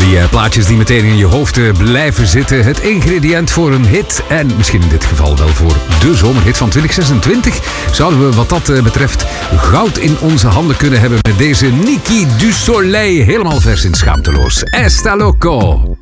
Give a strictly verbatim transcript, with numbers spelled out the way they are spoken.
Die uh, plaatjes die meteen in je hoofd uh, blijven zitten. Het ingrediënt voor een hit. En misschien in dit geval wel voor de zomerhit van twintig zesentwintig. Zouden we wat dat uh, betreft goud in onze handen kunnen hebben met deze Niki du Soleil. Helemaal vers in Schaamteloos. Esta Loco.